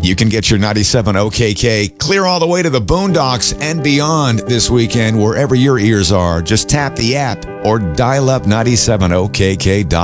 You can get your 97 OKK clear all the way to the boondocks and beyond this weekend, wherever your ears are. Just tap the app or dial up 97OKK.com.